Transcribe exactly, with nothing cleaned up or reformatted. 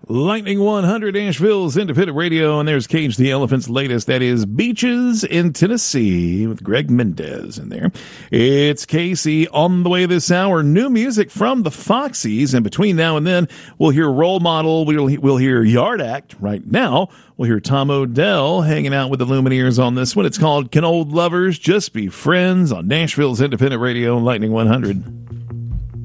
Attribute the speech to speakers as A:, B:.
A: Lightning one hundred, Nashville's independent radio, and there's Cage the Elephant's latest. That is Beaches in Tennessee with Greg Mendez in there. It's Casey on the way this hour. New music from the Foxies, and between now and then, we'll hear Role Model. We'll, we'll hear Yard Act. Right now, we'll hear Tom Odell hanging out with the Lumineers on this one. It's called Can Old Lovers Just Be Friends on Nashville's independent radio, Lightning one hundred.